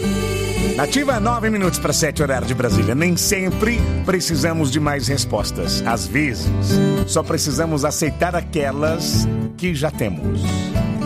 Nativa, 9 minutos para 7, horário de Brasília. Nem sempre precisamos de mais respostas. Às vezes, só precisamos aceitar aquelas que já temos.